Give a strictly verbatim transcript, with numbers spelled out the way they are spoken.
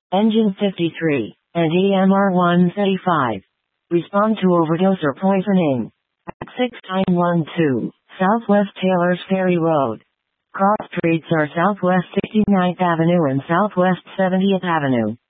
Engine fifty-three, and E M R one thirty-five. Respond to overdose or poisoning. At six nine one two, Southwest Taylor's Ferry Road. Cross streets are Southwest sixty-ninth Avenue and Southwest seventieth Avenue.